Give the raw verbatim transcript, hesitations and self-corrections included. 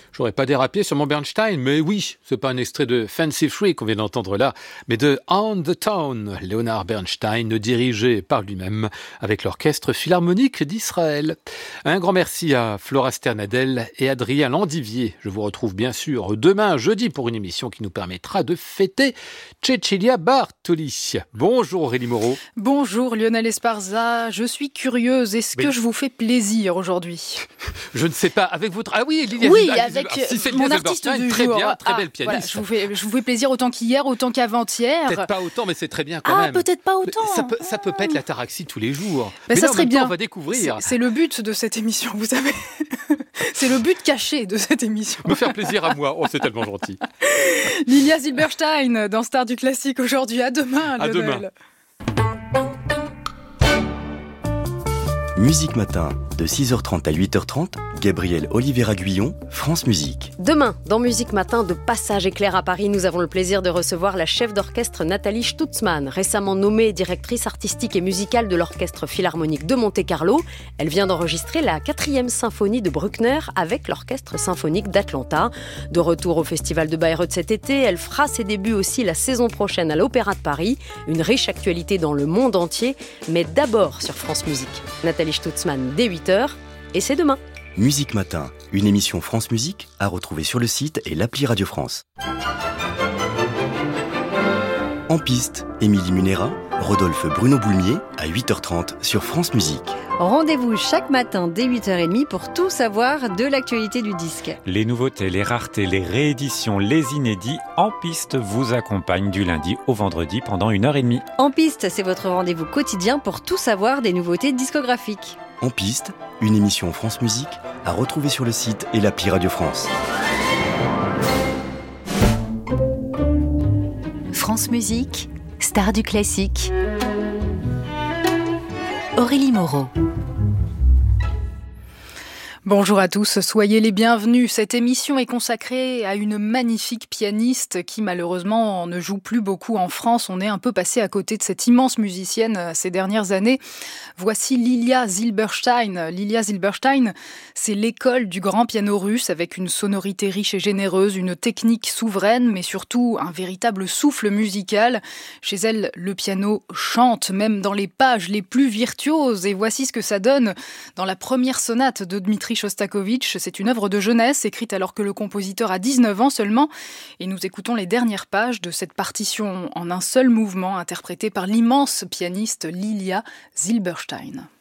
J'aurais pas dérapé sur mon Bernstein, mais oui, c'est pas un extrait de Fancy Free qu'on vient d'entendre là, mais de On the Town, Leonard Bernstein, dirigé par lui-même avec l'Orchestre Philharmonique d'Israël. Un grand merci à Flora Sternadel et Adrien Landivier. Je vous retrouve bien sûr demain, jeudi, pour une émission qui nous permettra de fêter Cecilia Bartoli. Bonjour Aurélie Moreau. Bonjour Lionel Esparza, je suis curieuse, est-ce oui. que je vous fais plaisir aujourd'hui? Je ne sais pas, avec votre... Ah oui, Lilia Oui, Zilberstein. avec Ah, si c'est mon Lilia artiste Zilberstein, du très jour. bien, très ah, belle pianiste. Voilà, je, vous fais, je vous fais plaisir autant qu'hier, autant qu'avant-hier. Peut-être pas autant, mais c'est très bien quand ah, même. Ah, peut-être pas autant. Ça peut, ça peut pas être l'ataraxie tous les jours. Ben, mais ça là, serait en même bien. temps, on va découvrir. C'est, c'est le but de cette émission, vous savez. C'est le but caché de cette émission. Me faire plaisir à moi. Oh, c'est tellement gentil. Lilia Zilberstein dans Star du Classique aujourd'hui. À demain, Lionel. À demain. Musique Matin, de six heures trente à huit heures trente, Gabriel Oliveira-Guillon, France Musique. Demain, dans Musique Matin, de Passage éclair à Paris, nous avons le plaisir de recevoir la chef d'orchestre Nathalie Stutzmann, récemment nommée directrice artistique et musicale de l'Orchestre Philharmonique de Monte-Carlo. Elle vient d'enregistrer la quatrième symphonie de Bruckner avec l'Orchestre Symphonique d'Atlanta. De retour au Festival de Bayreuth cet été, elle fera ses débuts aussi la saison prochaine à l'Opéra de Paris. Une riche actualité dans le monde entier, mais d'abord sur France Musique. Nathalie Stutzmann dès huit heures, et c'est demain. Musique Matin, une émission France Musique à retrouver sur le site et l'appli Radio France. En piste, Émilie Munera, Rodolphe Bruno Boulmier à huit heures trente sur France Musique. Rendez-vous chaque matin dès huit heures trente pour tout savoir de l'actualité du disque. Les nouveautés, les raretés, les rééditions, les inédits, En Piste vous accompagnent du lundi au vendredi pendant une heure et demie. En Piste, c'est votre rendez-vous quotidien pour tout savoir des nouveautés discographiques. En piste, une émission France Musique à retrouver sur le site et l'appli Radio France. France Musique, Star du Classique. Aurélie Moreau. Bonjour à tous, soyez les bienvenus. Cette émission est consacrée à une magnifique pianiste qui malheureusement ne joue plus beaucoup en France. On est un peu passé à côté de cette immense musicienne ces dernières années. Voici Lilia Zilberstein. Lilia Zilberstein, c'est l'école du grand piano russe avec une sonorité riche et généreuse, une technique souveraine, mais surtout un véritable souffle musical. Chez elle, le piano chante, même dans les pages les plus virtuoses. Et voici ce que ça donne dans la première sonate de Dmitri Shostakovich. C'est une œuvre de jeunesse écrite alors que le compositeur a dix-neuf ans seulement. Et nous écoutons les dernières pages de cette partition en un seul mouvement interprétée par l'immense pianiste Lilia Zilberstein.